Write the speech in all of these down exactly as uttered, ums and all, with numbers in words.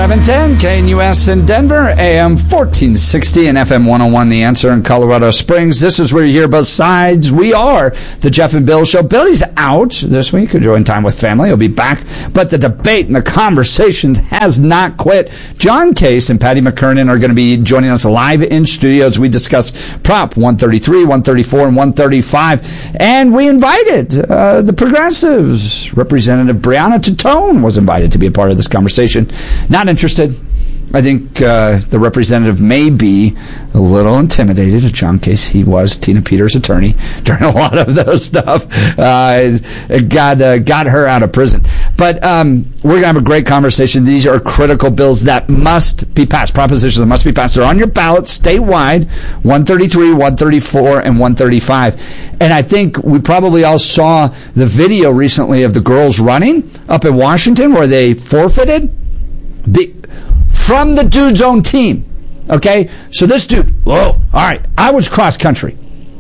seven ten K N U S in Denver, A M fourteen sixty and F M one oh one The Answer in Colorado Springs. This is where you hear both sides. We are the Jeff and Bill Show. Billy's out this week, enjoying time with family. He'll be back, but the debate and the conversation has not quit. John Case and Patty McKernan are going to be joining us live in studio as we discuss Prop one thirty-three, one thirty-four, and one thirty-five. And we invited uh, the progressives. Representative Brianna Titone was invited to be a part of this conversation. Not interested. I think uh, the representative may be a little intimidated. John Case, he was Tina Peters' attorney during a lot of those stuff. Uh, it got, uh, got her out of prison. But um, we're going to have a great conversation. These are critical bills that must be passed, propositions that must be passed. They're on your ballot statewide, one thirty-three, one thirty-four, and one thirty-five. And I think we probably all saw the video recently of the girls running up in Washington where they forfeited the, from the dude's own team. Okay? So this dude, whoa, all right, I was cross country.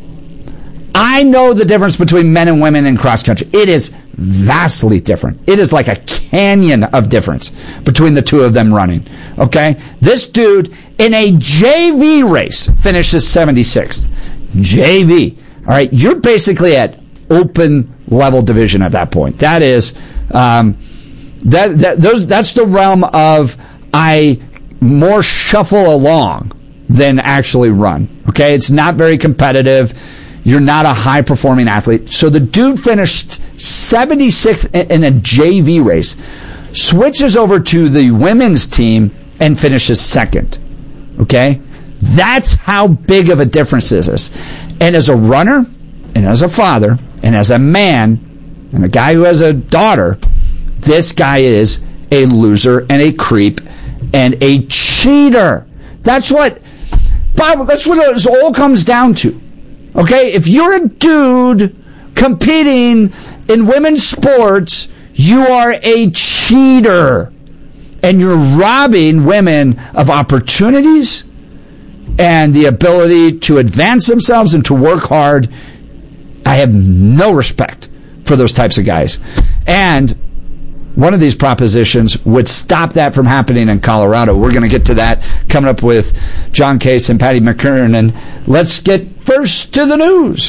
I know the difference between men and women in cross country. It is vastly different. It is like a canyon of difference between the two of them running. Okay? This dude in a J V race finishes seventy-sixth. J V. All right? You're basically at open level division at that point. That is, um, that, that, those, that's the realm of I more shuffle along than actually run. Okay? It's not very competitive. You're not a high-performing athlete. So the dude finished seventy-sixth in a J V race, switches over to the women's team, and finishes second. Okay? That's how big of a difference this is. And as a runner, and as a father, and as a man, and a guy who has a daughter, this guy is a loser and a creep and a cheater. That's what, Bible, that's what it all comes down to. Okay, if you're a dude competing in women's sports, you are a cheater. And you're robbing women of opportunities and the ability to advance themselves and to work hard. I have no respect for those types of guys. And one of these propositions would stop that from happening in Colorado. We're going to get to that coming up with John Case and Patty McKernan. And let's get first to the news.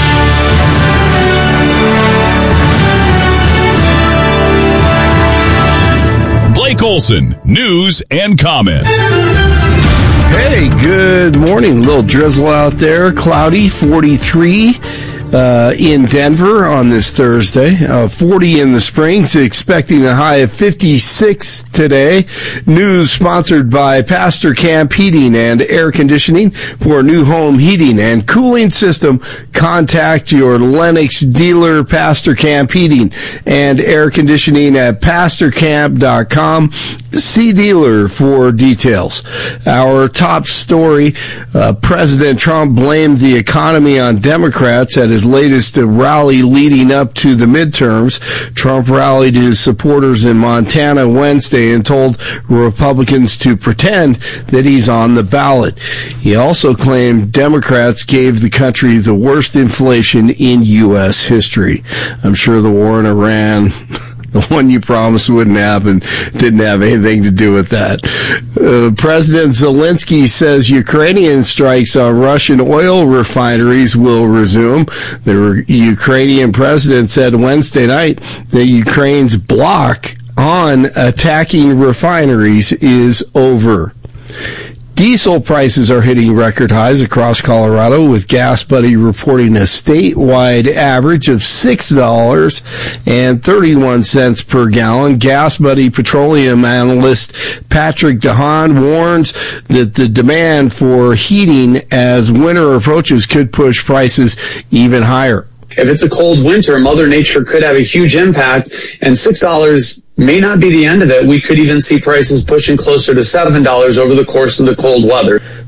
Blake Olson, news and comment. Hey, good morning. A little drizzle out there. Cloudy, forty-three. Uh, in Denver on this Thursday, uh, forty in the Springs, expecting a high of fifty-six today. News sponsored by Pastor Camp Heating and Air Conditioning. For a new home heating and cooling system, contact your Lennox dealer, Pastor Camp Heating and Air Conditioning at pastor camp dot com. See dealer for details. Our top story, uh, President Trump blamed the economy on Democrats at his latest rally leading up to the midterms. Trump rallied his supporters in Montana Wednesday and told Republicans to pretend that he's on the ballot. He also claimed Democrats gave the country the worst inflation in U S history. I'm sure the war in Iran, the one you promised wouldn't happen, didn't have anything to do with that. Uh, President Zelensky says Ukrainian strikes on Russian oil refineries will resume. The Ukrainian president said Wednesday night that Ukraine's block on attacking refineries is over. Diesel prices are hitting record highs across Colorado, with GasBuddy reporting a statewide average of six dollars and thirty-one cents per gallon. GasBuddy petroleum analyst Patrick DeHaan warns that the demand for heating as winter approaches could push prices even higher. If it's a cold winter, Mother Nature could have a huge impact, and six dollars may not be the end of it. We could even see prices pushing closer to seven dollars over the course of the cold weather.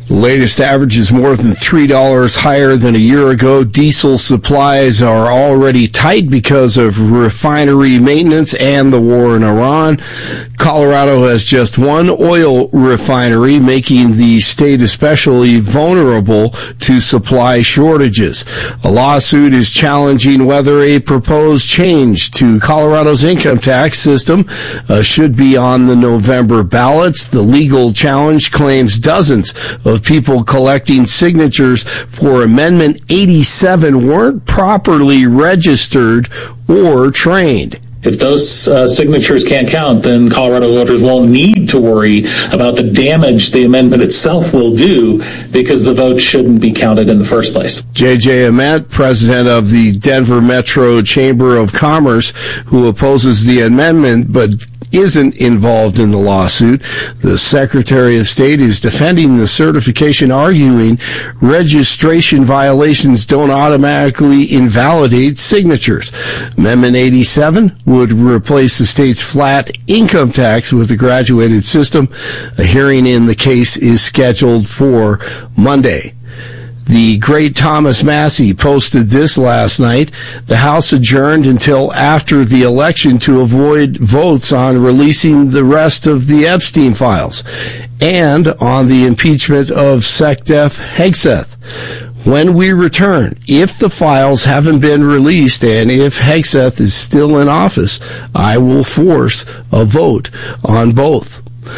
The latest average is more than three dollars higher than a year ago. Diesel supplies are already tight because of refinery maintenance and the war in Iran. Colorado has just one oil refinery, making the state especially vulnerable to supply shortages. A lawsuit is challenging whether a proposed change to Colorado's income tax system uh, should be on the November ballots. The legal challenge claims dozens of people collecting signatures for Amendment eighty-seven weren't properly registered or trained. If those uh, signatures can't count, then Colorado voters won't need to worry about the damage the amendment itself will do, because the vote shouldn't be counted in the first place. J J Ament, president of the Denver Metro Chamber of Commerce, who opposes the amendment but isn't involved in the lawsuit. The Secretary of State is defending the certification, arguing registration violations don't automatically invalidate signatures. Amendment eighty-seven would replace the state's flat income tax with a graduated system. A hearing in the case is scheduled for Monday. The great Thomas Massey posted this last night. The House adjourned until after the election to avoid votes on releasing the rest of the Epstein files and on the impeachment of SecDef Hegseth. When we return, if the files haven't been released and if Hegseth is still in office, I will force a vote on both.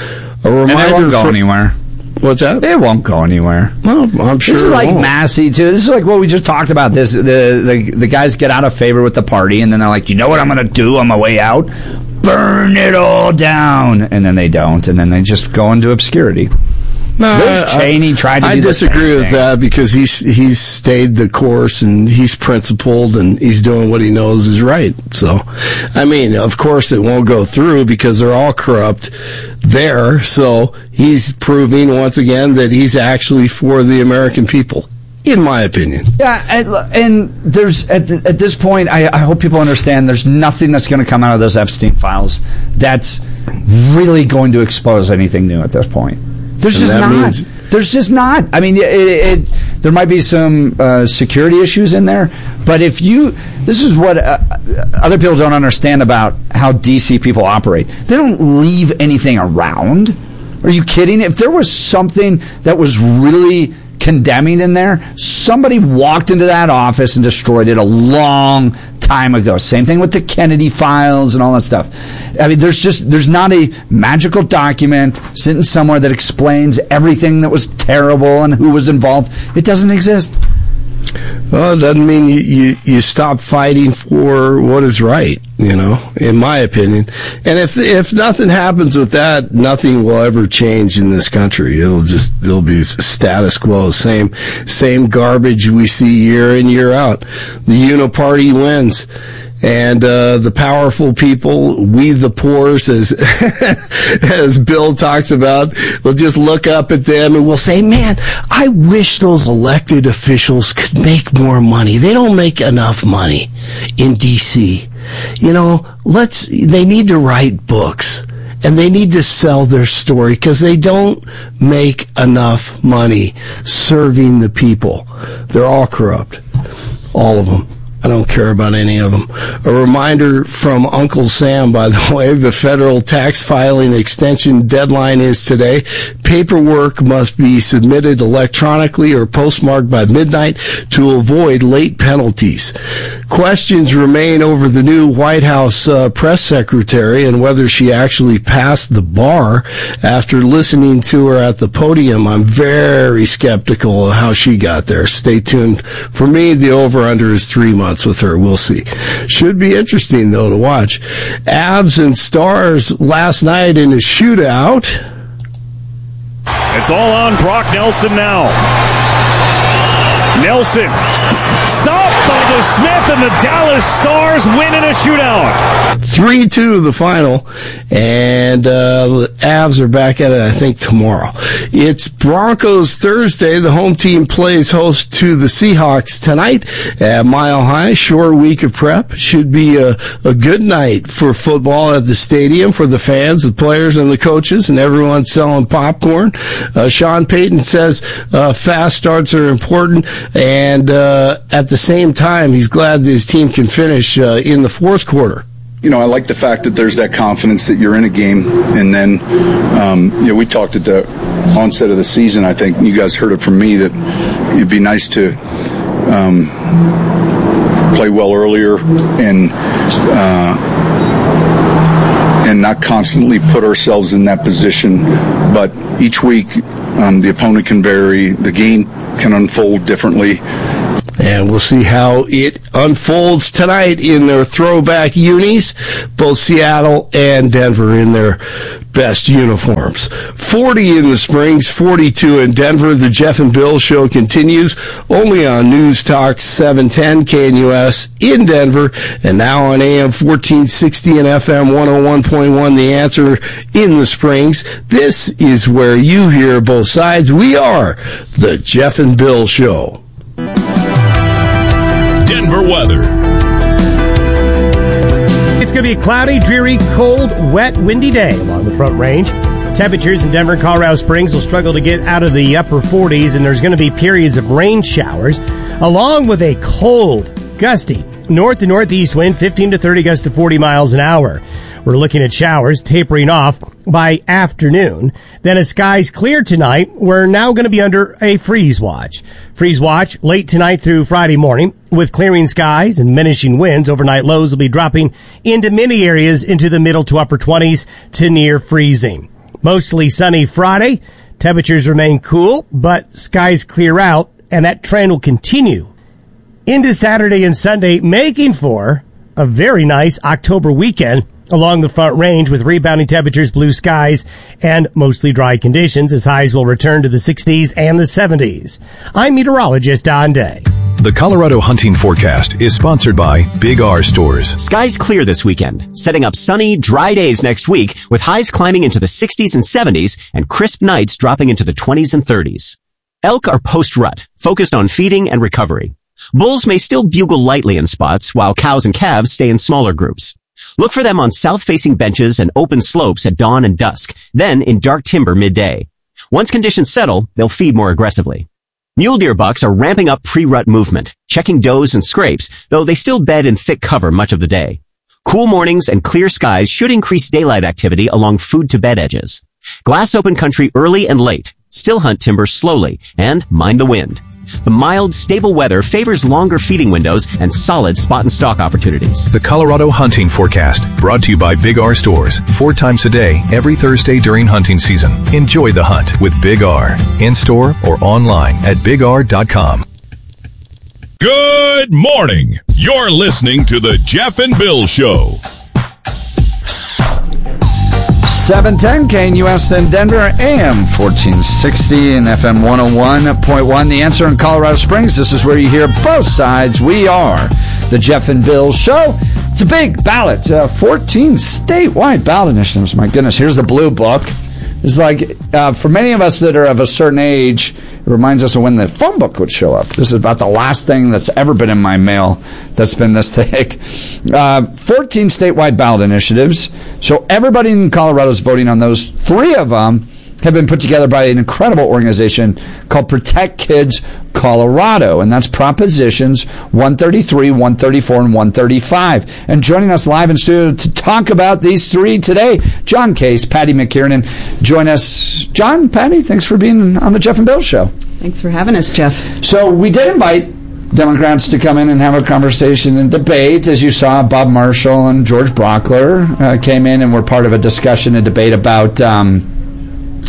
A reminder, and it won't go for- anywhere. What's that? It won't go anywhere. Well, I'm sure This is it like won't. Massey, too. This is like what we just talked about. This the, the the guys get out of favor with the party, and then they're like, you know what I'm going to do on my way out? Burn it all down. And then they don't, and then they just go into obscurity. No, Liz I- Cheney tried to I do the disagree same with thing. that because he's he's stayed the course and he's principled and he's doing what he knows is right. So, I mean, of course it won't go through because they're all corrupt there. So he's proving once again that he's actually for the American people, in my opinion. Yeah, and, and there's at, the, at this point, I, I hope people understand there's nothing that's going to come out of those Epstein files that's really going to expose anything new at this point. There's And just that not. means- There's just not. I mean, it, it, there might be some uh, security issues in there, but if you, this is what uh, other people don't understand about how D C people operate. They don't leave anything around. Are you kidding? If there was something that was really condemning in there, somebody walked into that office and destroyed it a long time ago. Same thing with the Kennedy files and all that stuff. I mean, there's just, there's not a magical document sitting somewhere that explains everything that was terrible and who was involved. It doesn't exist. Well, it doesn't mean you, you, you stop fighting for what is right, you know, in my opinion. And if if nothing happens with that, nothing will ever change in this country. It'll just, it'll be status quo, same same garbage we see year in, year out. The uniparty wins. And uh, the powerful people, we the poors, as as Bill talks about, we'll just look up at them and we'll say, man, I wish those elected officials could make more money. They don't make enough money in D C. You know, let's, they need to write books. And they need to sell their story because they don't make enough money serving the people. They're all corrupt. All of them. I don't care about any of them. A reminder from Uncle Sam, by the way, the federal tax filing extension deadline is today. Paperwork must be submitted electronically or postmarked by midnight to avoid late penalties. Questions remain over the new White House uh, press secretary and whether she actually passed the bar. After listening to her at the podium, I'm very skeptical of how she got there. Stay tuned. For me, the over-under is three months with her. We'll see. Should be interesting, though, to watch. Avs and Stars last night in a shootout. It's all on Brock Nelson now. Nelson. Stopped by the Smith, and the Dallas Stars win in a shootout. three two the final, and uh, the Avs are back at it, I think, tomorrow. It's Broncos Thursday. The home team plays host to the Seahawks tonight at Mile High. Short week of prep. Should be a, a good night for football at the stadium for the fans, the players, and the coaches, and everyone selling popcorn. Uh, Sean Payton says uh, fast starts are important, and uh, at the same time, he's glad that his team can finish uh, in the fourth quarter. You know, I like the fact that there's that confidence that you're in a game, and then, um, you know, we talked at the onset of the season. I think you guys heard it from me that it'd be nice to um, play well earlier and uh, and not constantly put ourselves in that position. But each week, um, the opponent can vary, the game can unfold differently. And we'll see how it unfolds tonight in their throwback unis, both Seattle and Denver in their best uniforms. forty in the Springs, forty-two in Denver. The Jeff and Bill Show continues only on News Talk seven ten K N U S in Denver, and now on A M fourteen sixty and F M one oh one point one, The Answer in the Springs. This is where you hear both sides. We are the Jeff and Bill Show. Denver weather. It's going to be a cloudy, dreary, cold, wet, windy day along the Front Range. Temperatures in Denver and Colorado Springs will struggle to get out of the upper forties, and there's going to be periods of rain showers, along with a cold, gusty north to northeast wind, fifteen to thirty gusts to forty miles an hour. We're looking at showers tapering off by afternoon. Then as skies clear tonight, we're now going to be under a freeze watch. Freeze watch late tonight through Friday morning with clearing skies and diminishing winds. Overnight lows will be dropping into many areas into the middle to upper twenties to near freezing. Mostly sunny Friday. Temperatures remain cool, but skies clear out, and that trend will continue into Saturday and Sunday, making for a very nice October weekend along the Front Range with rebounding temperatures, blue skies, and mostly dry conditions as highs will return to the sixties and the seventies. I'm meteorologist Don Day. The Colorado Hunting Forecast is sponsored by Big R Stores. Skies clear this weekend, setting up sunny, dry days next week with highs climbing into the sixties and seventies and crisp nights dropping into the twenties and thirties. Elk are post-rut, focused on feeding and recovery. Bulls may still bugle lightly in spots, while cows and calves stay in smaller groups. Look for them on south-facing benches and open slopes at dawn and dusk, then in dark timber midday. Once conditions settle, they'll feed more aggressively. Mule deer bucks are ramping up pre-rut movement, checking does and scrapes, though they still bed in thick cover much of the day. Cool mornings and clear skies should increase daylight activity along food-to-bed edges. Glass open country early and late. Still hunt timber slowly and mind the wind. The mild, stable weather favors longer feeding windows and solid spot and stalk opportunities. The Colorado Hunting Forecast, brought to you by Big R Stores, four times a day, every Thursday during hunting season. Enjoy the hunt with Big R, in-store or online at big r dot com. Good morning. You're listening to the Jeff and Bill Show. seven ten K N U S in Denver, A M fourteen sixty and F M one oh one point one. The Answer in Colorado Springs. This is where you hear both sides. We are the Jeff and Bill Show. It's a big ballot, uh, fourteen statewide ballot initiatives. My goodness, here's the blue book. It's like, uh, for many of us that are of a certain age, it reminds us of when the phone book would show up. This is about the last thing that's ever been in my mail that's been this thick. Uh, fourteen statewide ballot initiatives. So everybody in Colorado is voting on those. Three of them have been put together by an incredible organization called Protect Kids Colorado, and that's Propositions one thirty-three, one thirty-four, and one thirty-five. And joining us live in studio to talk about these three today, John Case, Patty McKiernan. Join us. John, Patty, thanks for being on the Jeff and Bill Show. Thanks for having us, Jeff. So we did invite Democrats to come in and have a conversation and debate. As you saw, Bob Marshall and George Brockler uh, came in and were part of a discussion and debate about um,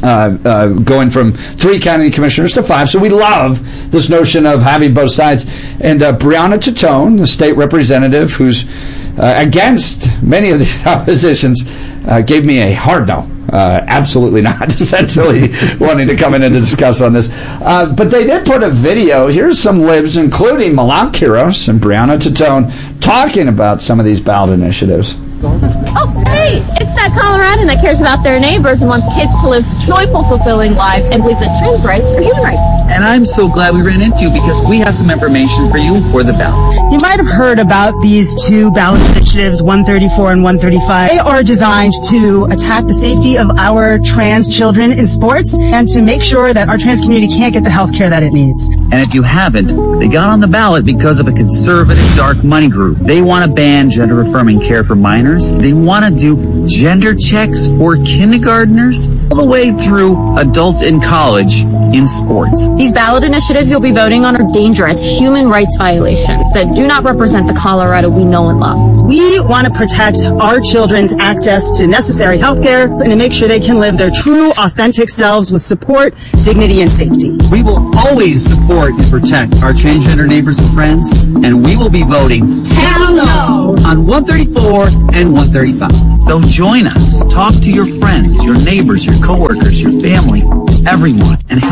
Uh, uh, going from three county commissioners to five. So we love this notion of having both sides. And uh, Breonna Tattone, the state representative who's uh, against many of these oppositions, uh, gave me a hard no. Uh, absolutely not, essentially wanting to come in and discuss on this. Uh, but they did put a video. Here's some libs, including Malak Kiros and Breonna Tattone, talking about some of these ballot initiatives. Oh, hey, it's that Coloradan that cares about their neighbors and wants kids to live joyful, fulfilling lives and believes that trans rights are human rights. And I'm so glad we ran into you because we have some information for you for the ballot. You might have heard about these two ballot initiatives, one thirty-four and one thirty-five. They are designed to attack the safety of our trans children in sports and to make sure that our trans community can't get the health care that it needs. And if you haven't, they got on the ballot because of a conservative dark money group. They want to ban gender-affirming care for minors. They want to do gender checks for kindergartners all the way through adults in college in sports. These ballot initiatives you'll be voting on are dangerous human rights violations that do not represent the Colorado we know and love. We want to protect our children's access to necessary health care and to make sure they can live their true, authentic selves with support, dignity, and safety. We will always support and protect our transgender neighbors and friends, and we will be voting hell no on one thirty-four and one thirty-five. So join us. Talk to your friends, your neighbors, your coworkers, your family, everyone, and help